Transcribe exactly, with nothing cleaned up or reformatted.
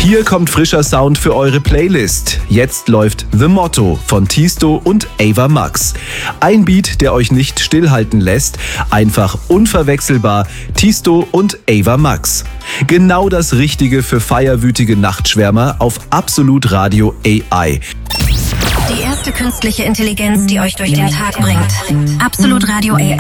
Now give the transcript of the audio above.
Hier kommt frischer Sound für eure Playlist. Jetzt läuft The Motto von Tiësto und Ava Max. Ein Beat, der euch nicht stillhalten lässt. Einfach unverwechselbar. Tiësto und Ava Max. Genau das Richtige für feierwütige Nachtschwärmer auf Absolut Radio A I. Die erste künstliche Intelligenz, die euch durch den Tag bringt. Absolut Radio A I.